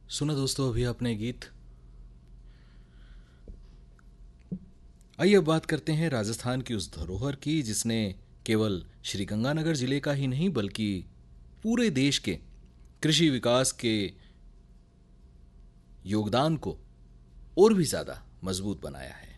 सुना दोस्तों अभी आपने गीत। आइए अब बात करते हैं राजस्थान की उस धरोहर की जिसने केवल श्रीगंगानगर जिले का ही नहीं बल्कि पूरे देश के कृषि विकास के योगदान को और भी ज्यादा मजबूत बनाया है।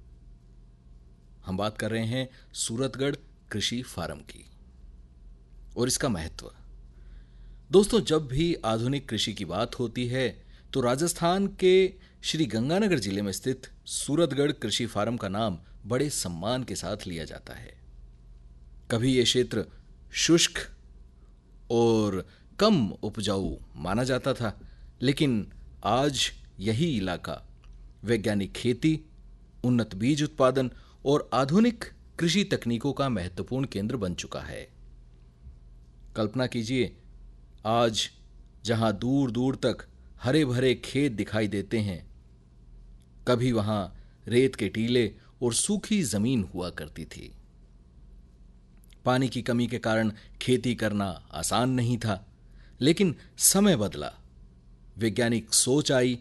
हम बात कर रहे हैं सूरतगढ़ कृषि फार्म की और इसका महत्व। दोस्तों, जब भी आधुनिक कृषि की बात होती है तो राजस्थान के श्री गंगानगर जिले में स्थित सूरतगढ़ कृषि फार्म का नाम बड़े सम्मान के साथ लिया जाता है। कभी यह क्षेत्र शुष्क और कम उपजाऊ माना जाता था, लेकिन आज यही इलाका वैज्ञानिक खेती, उन्नत बीज उत्पादन और आधुनिक कृषि तकनीकों का महत्वपूर्ण केंद्र बन चुका है। कल्पना कीजिए, आज जहां दूर दूर तक हरे भरे खेत दिखाई देते हैं, कभी वहां रेत के टीले और सूखी जमीन हुआ करती थी। पानी की कमी के कारण खेती करना आसान नहीं था, लेकिन समय बदला, वैज्ञानिक सोच आई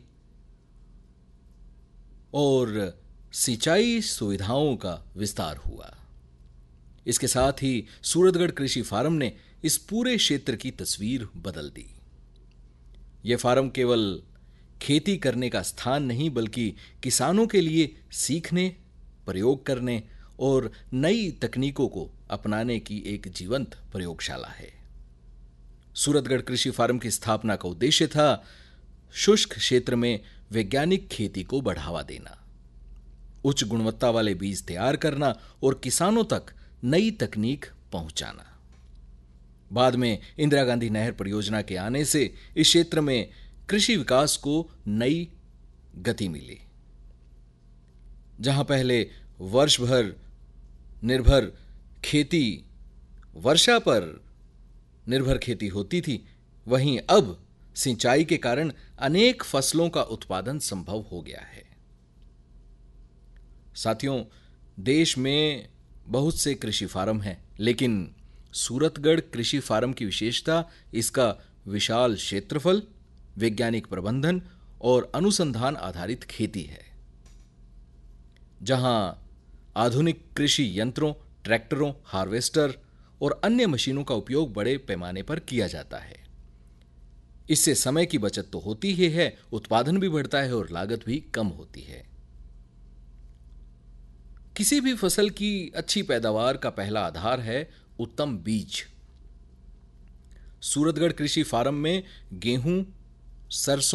और सिंचाई सुविधाओं का विस्तार हुआ। इसके साथ ही सूरतगढ़ कृषि फार्म ने इस पूरे क्षेत्र की तस्वीर बदल दी। यह फार्म केवल खेती करने का स्थान नहीं बल्कि किसानों के लिए सीखने, प्रयोग करने और नई तकनीकों को अपनाने की एक जीवंत प्रयोगशाला है। सूरतगढ़ कृषि फार्म की स्थापना का उद्देश्य था शुष्क क्षेत्र में वैज्ञानिक खेती को बढ़ावा देना, उच्च गुणवत्ता वाले बीज तैयार करना और किसानों तक नई तकनीक पहुंचाना। बाद में इंदिरा गांधी नहर परियोजना के आने से इस क्षेत्र में कृषि विकास को नई गति मिली। जहां पहले वर्ष भर निर्भर खेती, वर्षा पर निर्भर खेती होती थी, वहीं अब सिंचाई के कारण अनेक फसलों का उत्पादन संभव हो गया है। साथियों, देश में बहुत से कृषि फार्म हैं, लेकिन सूरतगढ़ कृषि फार्म की विशेषता इसका विशाल क्षेत्रफल, वैज्ञानिक प्रबंधन और अनुसंधान आधारित खेती है। जहां आधुनिक कृषि यंत्रों, ट्रैक्टरों, हार्वेस्टर और अन्य मशीनों का उपयोग बड़े पैमाने पर किया जाता है। इससे समय की बचत तो होती ही है, उत्पादन भी बढ़ता है और लागत भी कम होती है। किसी भी फसल की अच्छी पैदावार का पहला आधार है उत्तम बीज। सूरतगढ़ कृषि फार्म में गेहूं, सरसों,